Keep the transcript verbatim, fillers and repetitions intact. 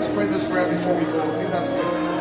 spread this around before we go. I believe that's good.